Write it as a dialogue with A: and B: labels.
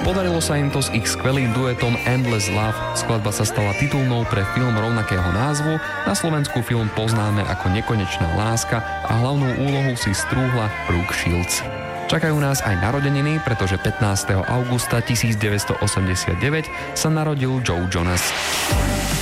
A: Podarilo sa im to s ich skvelým duetom Endless Love. Skladba sa stala titulnou pre film rovnakého názvu, na Slovensku film poznáme ako Nekonečná láska a hlavnú úlohu si strúhla Brooke Shields. Čakajú nás aj narodeniny, pretože 15. augusta 1989 sa narodil Joe Jonas.